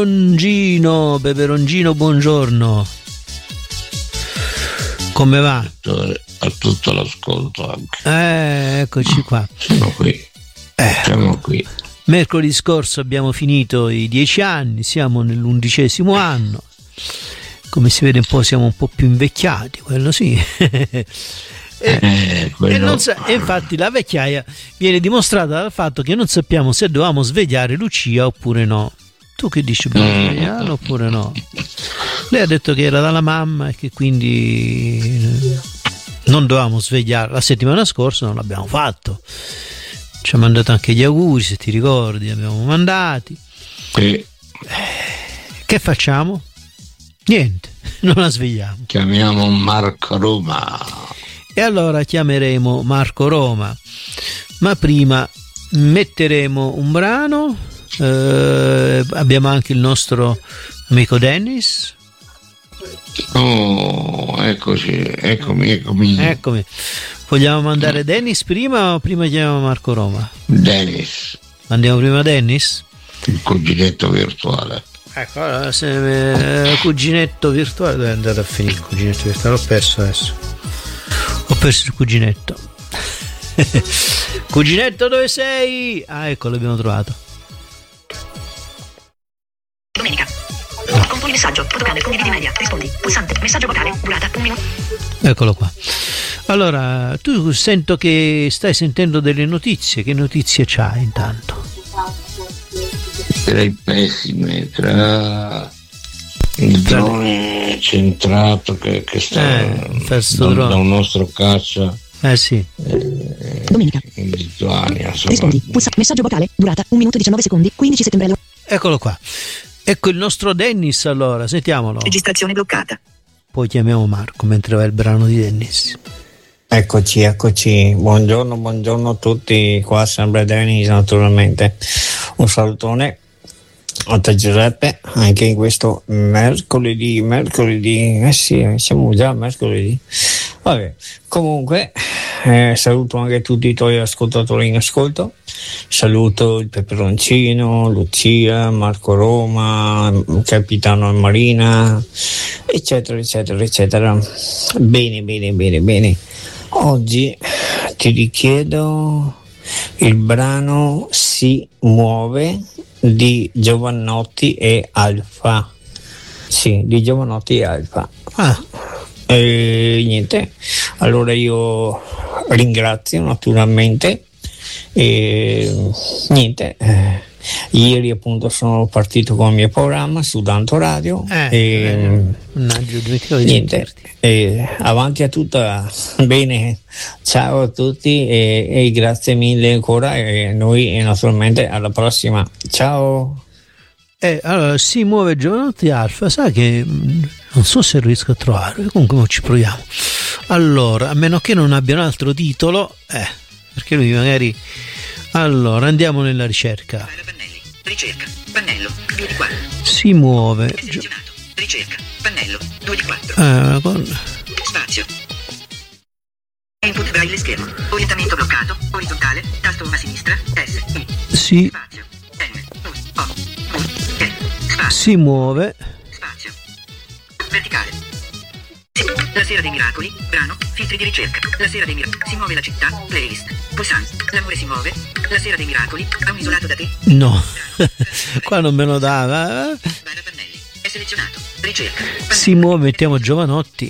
Peperoncino, buongiorno. Come va? A tutto l'ascolto anche. Eccoci qua. Siamo qui. Mercoledì scorso abbiamo finito i 10 anni, siamo nell'11° anno. Come si vede un po' siamo un po' più invecchiati, quello sì. E infatti la vecchiaia viene dimostrata dal fatto che non sappiamo se dovevamo svegliare Lucia oppure no. Tu che dici, svegliarla oppure no? Lei ha detto che era dalla mamma e che quindi non dovevamo svegliarla. La settimana scorsa non l'abbiamo fatto, ci ha mandato anche gli auguri, se ti ricordi, abbiamo mandati. Che facciamo? Niente, non la svegliamo. Chiamiamo Marco Roma. E allora chiameremo Marco Roma, ma prima metteremo un brano. Abbiamo anche il nostro amico Dennis. Oh, eccomi. Vogliamo mandare Dennis prima o prima chiamiamo Marco Roma? Dennis. Mandiamo prima Dennis? Il cuginetto virtuale. Ecco, allora, se cuginetto virtuale, dove è andato a finire il cuginetto virtuale? L'ho perso adesso. Ho perso il cuginetto. Cuginetto, dove sei? Ah, ecco, l'abbiamo trovato. Domenica. Componi messaggio, fotocamera, condividi media, rispondi, pulsante, messaggio vocale, durata 1 minuto. Eccolo qua. Allora, tu sento che stai sentendo delle notizie. Che notizie c'hai intanto? Direi pessime, tra il drone centrato che sta da un nostro caccia. Sì. Domenica. In Lituania. Rispondi, messaggio vocale, durata 1 minuto e 19 secondi, 15 settembre. Eccolo qua. Ecco il nostro Dennis, allora, sentiamolo. Registrazione bloccata. Poi chiamiamo Marco mentre va il brano di Dennis. Eccoci. Buongiorno a tutti, qua sempre Dennis naturalmente. Un salutone a te Giuseppe, anche in questo mercoledì, sì, siamo già mercoledì. Vabbè, comunque saluto anche tutti i tuoi ascoltatori in ascolto, saluto il Peperoncino, Lucia, Marco Roma, Capitano Marina, eccetera. Bene. Oggi ti richiedo il brano Si muove di Giovanotti e Alfa. Sì, di Giovanotti e Alfa. Niente, allora io ringrazio naturalmente e niente, ieri appunto sono partito con il mio programma su Danto Radio e niente, avanti a tutta, bene, ciao a tutti e grazie mille ancora e noi naturalmente alla prossima, ciao. Allora si muove Giovanotti Alfa, sai che non so se riesco a trovare, comunque ci proviamo. Allora, a meno che non abbia un altro titolo, perché lui magari. Allora, andiamo nella ricerca. Ricerca, pannello, 2 di 4. Si muove. Selezionato. Ricerca, pannello, 2 di 4. Spazio. Input braille schermo. Orientamento bloccato, orizzontale, tasto a sinistra, S, I. Sì. Spazio. N, U, O, U, E. Spazio. Si muove. Spazio. Verticale. La sera dei miracoli, brano, filtri di ricerca. La sera dei miracoli, si muove la città, playlist. Pulsante, l'amore si muove. La sera dei miracoli, ha un isolato da te. No, qua non me lo dava. Bara pannelli, è selezionato. Ricerca. Si muove, mettiamo Giovanotti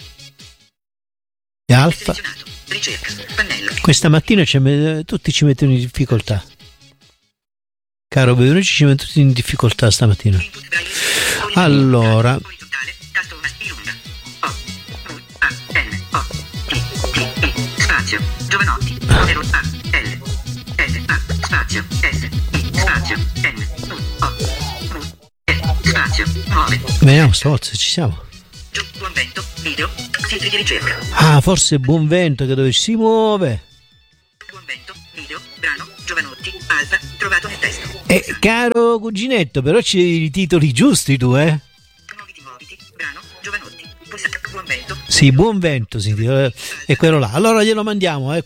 e Alfa. Ricerca, pannello. Questa mattina tutti ci mettono in difficoltà. Caro Bevenucci, ci mettono tutti in difficoltà stamattina. Allora. Spazio, Giovanotti, numero A, L, L, A, spazio, S, I, spazio, N, U, O, U, E, spazio, muove. Vediamo stavolta se ci siamo. Buon vento, video, filtri di ricerca. Forse Buon Vento che dove si muove. Buon vento, video, brano, Giovanotti, Alfa, trovato nel testo. Caro cuginetto, però c'è i titoli giusti tu, Muoviti, brano, Giovanotti, pulsante, Buon vento. Sì, Buon Vento, sì, è quello là. Allora glielo mandiamo,